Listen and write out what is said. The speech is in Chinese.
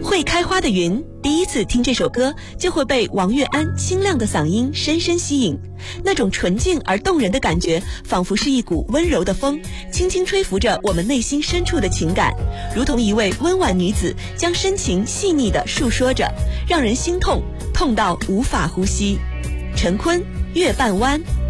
会开花的云，第一次听这首歌就会被王悦安清亮的嗓音深深吸引，那种纯净而动人的感觉，仿佛是一股温柔的风，轻轻吹拂着我们内心深处的情感，如同一位温婉女子将深情细腻地述说着，让人心痛，痛到无法呼吸。陈坤，月半弯。